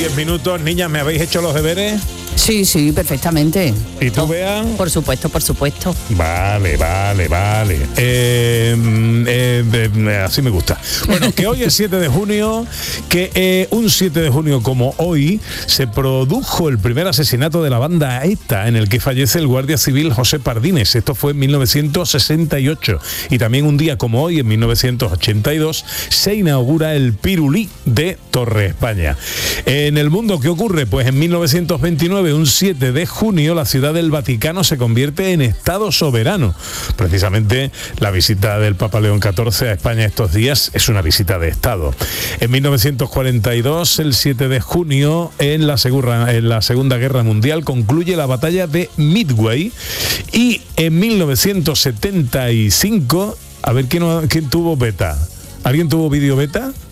10 minutos. Niñas, ¿me habéis hecho los deberes? Sí, perfectamente. ¿Y tú, Bea? Por supuesto. Vale. Así me gusta. Bueno, que hoy es 7 de junio, que un 7 de junio como hoy se produjo el primer asesinato de la banda ETA, en el que fallece el guardia civil José Pardines. Esto fue en 1968. Y también un día como hoy, en 1982, se inaugura el Pirulí de Torre España. En el mundo, ¿qué ocurre? Pues en 1929, un 7 de junio, la ciudad del Vaticano se convierte en Estado soberano. Precisamente la visita del Papa León XIV a España estos días es una visita de Estado. En 1942, el 7 de junio, en la Segunda Guerra Mundial, concluye la batalla de Midway. Y en 1975, a ver, ¿quién tuvo beta? ¿Alguien tuvo vídeo beta?